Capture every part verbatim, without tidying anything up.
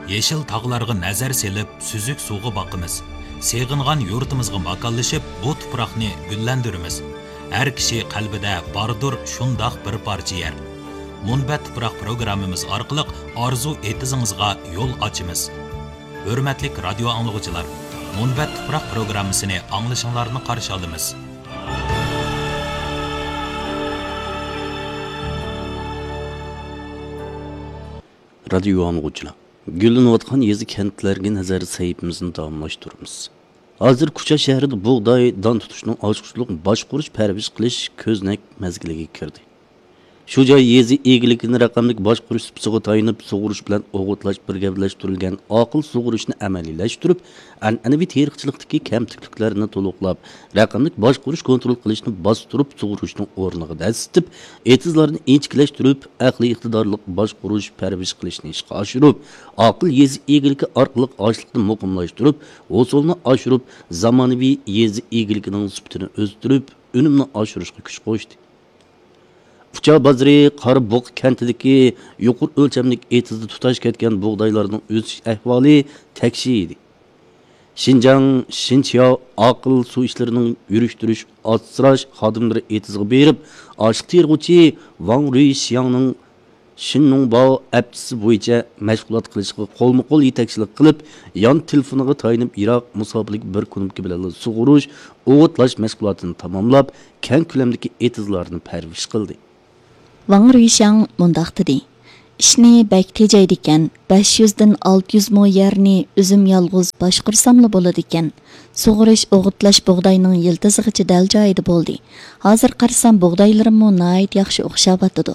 Yeşil tağlarga nazar selip, süzük suğu bakımız. Seğingan yurtumuzga makallaşıp, bu tuproqni güllendirimiz. Her kişi qalbida bardır şundaq bir parça yer. Munbat tuproq programmamiz orqali arzu etizingizga yo'l ochimiz. Hurmatli radio anglag'uchilar, Munbat tuproq programmasini anglashinglarni qarshi olamiz. Radio anglag'uchilar, gullanayotgan yezi kentlarga nazar saytimizni davomlashtiramiz. Hozir Kucha shahrida bug'doy don tutishning ochiqchilik boshqurish parvish qilish ko'znak mazgiliga kirdi. Shu joy yezi egiligini raqamlik boshqurish sipsiga tayinib sug'urish bilan o'g'itlash birgablashtirilgan aql sug'urishni amaliylashtirib, an'anaviy tarixchilikdagi kamtikliklarni to'liqlab, raqamlik boshqurish kontrol qilishni bostirib sug'urishning o'rniga dasitib, etizlarni inchiklashtirib, aqliy iqtidorlik boshqurish parvish qilishni ishga oshirib, aql yezi egiligi orqali ochlikni muqimlashtirib, usulni oshirib, zamonaviy yezi egiligining sifatini o'stirib, unumni oshirishga kuch qo'shdi. Ucha Bazri Qarabog kentidagi yuqur o'lchamlik etizda tutash ketgan bug'doylarning o'sish ahvoli takshi edi. Xinjiang Xinjiao aql suv ishlarining yurishtirish asrash xodimlari etizga berib, ochiq terg'uchi Wang Ruixiangning Shinongbao aptisi bo'yicha mashg'ulot qilishga qo'lma-qo'l yetakchilik qilib, yon telefoniga tayinib Iroq musobaqalik bir kunlik bilan sug'urish, o'g'itlash mashg'ulotini tamomlab, keng ko'lamdagi etizlarni parvish qildi. Wang Ruixiang mundaq dedi. İşni bək tejaydikan, besh yuz dan olti yuz mo yerni o'zim yolg'iz boshqursamli bo'ladi ekan. Sug'urish, o'g'itlash bug'doyning yiltizig'icha dal joyida bo'ldi. Hozir qarsam bug'doylarim nihoyat yaxshi o'xshab atadi.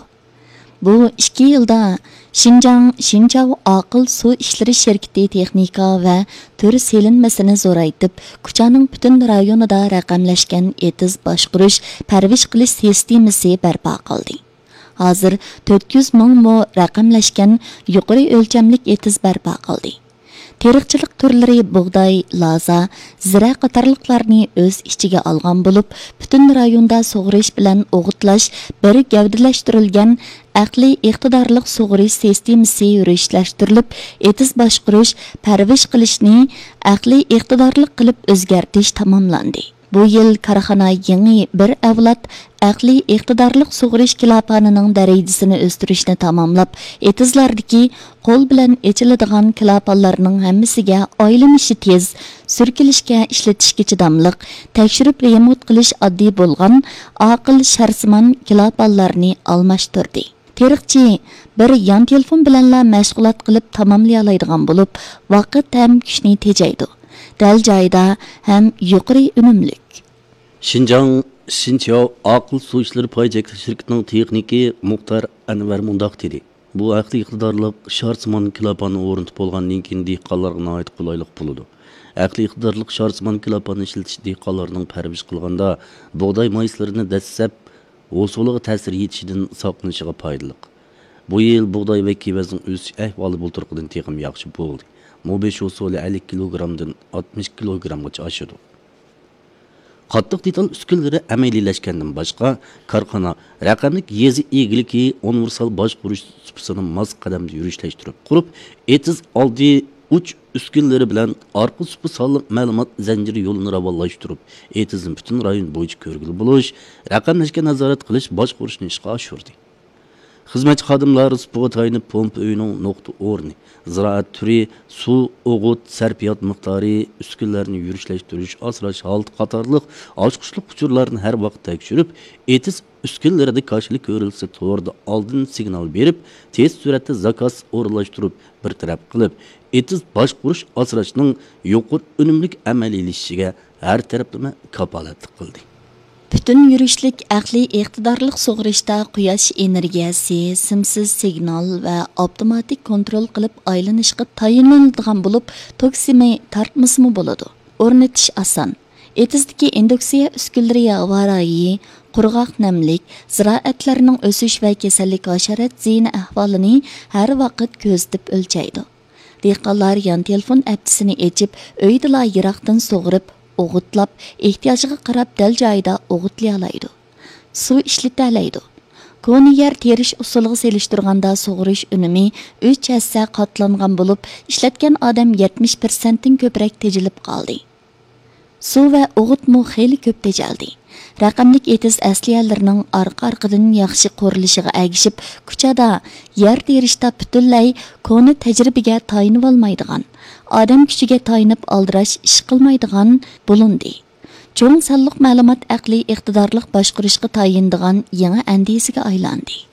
Bu ikki yilda Xinjiang Xinjiao aql suv ishlari shirkati texnika va turi selinmasini zo'raytib, Kuchaning butun rayonida raqamlashgan etiz boshqurish, parvish qilish sistemasi barpo qildi. Hozir to'rt yuz ming mo raqamlashgan yuqori o'lchamlik etiz barpo qildi. Teriqchilik turlari bug'doy, loza, zira qatorliqlarni o'z ichiga olgan bo'lib, butun rayonda sug'urish bilan o'g'itlash bir gavdalashtirilgan aqliy iqtidorli sug'urish sistemasi yurishlashtirilib, etiz boshqurish, parvish qilishni aqliy iqtidorli qilib o'zgartirish tamomlandi. Bu yil korxona yangi bir avlod aqliy iqtidorli sug'urish kilapanining darajasini o'stirishni tamomlab, etizlardagi qo'l bilan echiladigan kilapanlarning hammasiga oylanishi tez, surkilishga ishlatishga chidamliq, tekshirib remont qilish oddiy bo'lgan aql sharsimon kilapanlarni almashtirdi. Teriqchi bir yon telefon bilanla mashg'ulot qilib tamomlay oladigan bo'lib, vaqt ham kuchni tejaydi. Dal joyda ham yuqori unumlik. Xinjiang Xinjiao aql suv ishlari projekt shirkatining texniki Muxtar Anvar mundaq dedi. Bu aqliy iqtidorlik sharsimon kilapani o'rnatib bo'lgandan keyin dehqonlarga nihoyat qulaylik bo'ladi. Aqliy iqtidorlik sharsimon kilapani ishlatish dehqonlarning parvish qilganda bug'doy mayslarini dastlab usuliga ta'sir yetishidan saqlanishiga foydali. Bu yil bug'doy va kevazning o'sish ahvoli bulturqidan texim yaxshi bo'ldi. Mobesh usuli ellik kilogrammdan oltmish kilogrammgacha oshadi. Qattiq detal uskunlari amaliylashgandan boshqa, korxona raqamlik yezi egiligi universal boshqurish supasini mos qadamda yurishlashtirib qurib, etiz oldi uch uskunlari bilan orqa supa sonliq ma'lumot zanjiri yo'lini ravonlashtirib, etizning butun rayon bo'yicha ko'rgili bo'lish, raqamlashga nazorat qilish boshqurishni ishga oshirdi. Xizmatchi xodimlar supaga tayinib pompa uyining nuqta o'rni, ziraat turi, suv, o'g'it, sarfiyot miqdori, uskunlarni yurishlash, asrash, halt qatorliq ochiqchilik uchurlarini har vaqt tekshirib, etiz uskunlarida qarshilik ko'rilsa to'g'rida oldin signal berib, tez suratda zakaz o'rinlashtirib, bir taraf qilib, etiz boshqurish asrashning yuqori unumlik amaliylashishiga har taraflama kafolat qildi. Bütün yürüşlük aqliy iqtidorli sug'urishda quyosh energiyasi, simsiz signal va avtomatik kontrol qilib aylanishga tayinlanadigan bo'lib, toksimi tartmasmi bo'ladi. O'rnatish oson. Etizdagi induksiya uskunlari avariyi, qurg'oq namlik, ziroatlarning o'sish va kasallik hasharat ziyni ahvolini har vaqt ko'zitib o'lchaydi. Dehqonlar yon telefon aptisini echib, uydala yiroqdan sug'urib, o'g'itlab, ehtiyojiga qarab dal joyida o'g'itlayalaydi. Suv ishlatalaydi. Koni yer terish usuliga selishtirganda sug'urish unumi uch hassa qatlangan bo'lib, ishlatgan odam yetmish persentdan ko'proq tejilib qoldi. Suv va o'g'itmu xeyli ko'p tejaldi. Raqamlik etiz asliyalarining orqa-orqadan yaxshi qo'rilishiga agishib, kuchada yer terishda butunlay koni tajribaga tayinib olmaydigan, odam kuchiga tayinib aldirash ish qilmaydigan bo'lindi. Cho'ng sonliq ma'lumot aqliy iqtidorlik boshqarishga tayindigan yangi andisiga aylandi.